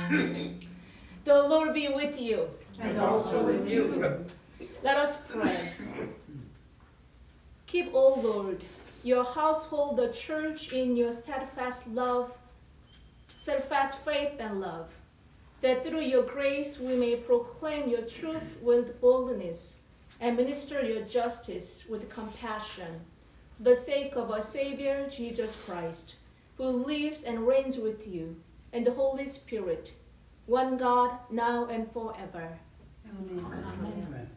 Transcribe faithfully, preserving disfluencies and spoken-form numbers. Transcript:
The Lord be with you. And also with you. Let us pray. Keep, O Lord, your household, the church, in your steadfast love, steadfast faith and love, that through your grace we may proclaim your truth with boldness and minister your justice with compassion, for the sake of our Savior, Jesus Christ, who lives and reigns with you, and the Holy Spirit, one God, now and forever. Amen. Amen. Amen.